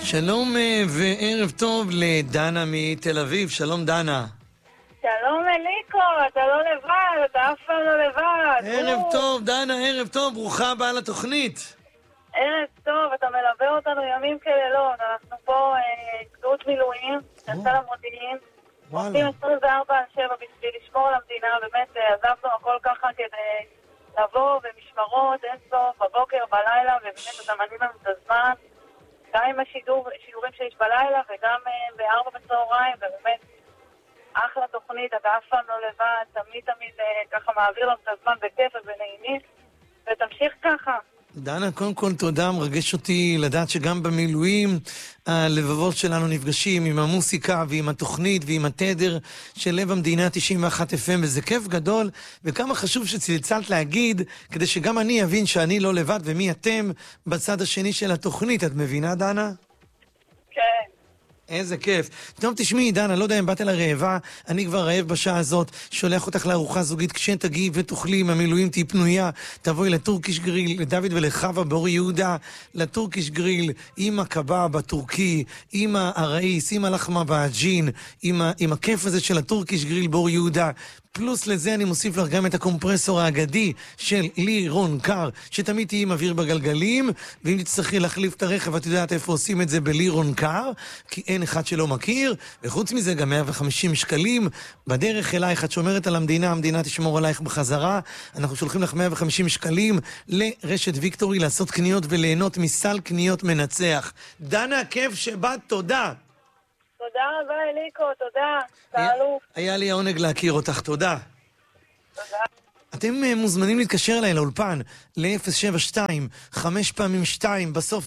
שלום וערב טוב לדנה מתל אביב. שלום דנה. שלום אליקו, אתה לא לבד, אתה אף פעם לא לבד. ערב טוב דנה, ערב טוב, ברוכה הבאה לתוכנית. ערב טוב, אתה מלווה אותנו ימים כלילות. אנחנו פה גדוד מילואים, יצא למודיעין, עובדים 24/7 בשביל לשמור על המדינה. באמת עזבנו הכל ככה כדי לבוא במשמרות אינסוף, בבוקר, בלילה, ובאמת אתה מנהים לנו את הזמן, גם עם השידורים שיש בלילה וגם ב4 בצהריים, ובאמת אחלה תוכנית, אתה אף פעם לא לבד, תמיד ככה מעביר לנו את הזמן בכיף ובנעימים, ותמשיך ככה. דנה, קודם כל תודה, מרגש אותי לדעת שגם במילואים הלבבות שלנו נפגשים עם המוסיקה ועם התוכנית ועם התדר של לב המדינה 91 FM, וזה כיף גדול, וכמה חשוב שצלצלת להגיד, כדי שגם אני אבין שאני לא לבד ומי אתם בצד השני של התוכנית. את מבינה דנה? כן. איזה כיף. טוב, תשמעי דנה, לא יודע אם באת לרעבה, אני כבר רעב בשעה הזאת, שולח אותך לארוחה זוגית, כשתגיעי ותאכלי, אם המילואים תהי פנויה, תבואי לטורקיש גריל, לדוד ולחווה באור יהודה, לטורקיש גריל, עם הקבב הטורקי, עם הראיס, עם הלחמה והג'ין, עם הכיף הזה של הטורקיש גריל באור יהודה. פלוס לזה אני מוסיף לך גם את הקומפרסור האגדי של לירון קר, שתמיד תהי עם אוויר בגלגלים, ואם תצטרכי להחליף את הרכב, את יודעת איפה עושים את זה בלירון קר, כי אין אחד שלא מכיר, וחוץ מזה גם 150 שקלים, בדרך אלייך, את שומרת על המדינה, המדינה תשמור עלייך בחזרה, אנחנו שולחים לך 150 שקלים לרשת ויקטורי לעשות קניות וליהנות מסל קניות מנצח. דנה, כיף שבאת, תודה. תודה רבה אליקו, תודה. תעלו. היה לי העונג להכיר אותך, תודה. תודה. אתם מוזמנים להתקשר אליי לאולפן ל-072 5 פעמים 2 בסוף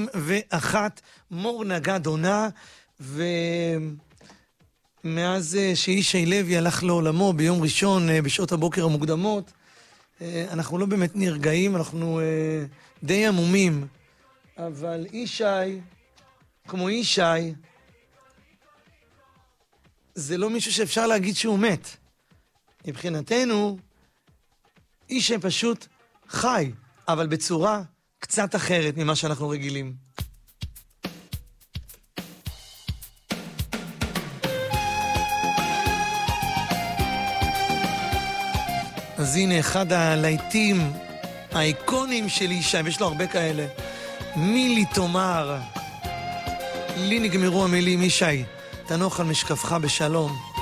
91. מור נגד עונה, ומאז שישי לוי הלך לעולמו ביום ראשון בשעות הבוקר המוקדמות, אנחנו לא באמת נרגעים, אנחנו די עמומים, אבל ישי, כמו ישי, זה לא מישהו שאפשר להגיד שהוא מת. מבחינתנו, איש שפשוט חי, אבל בצורה קצת אחרת ממה שאנחנו רגילים. אז הנה אחד הלהיטים האיקונים של אישה, ויש לו הרבה כאלה. מי לי תאמר, לי נגמרו המילים, ישי, תנוח על משכבך בשלום.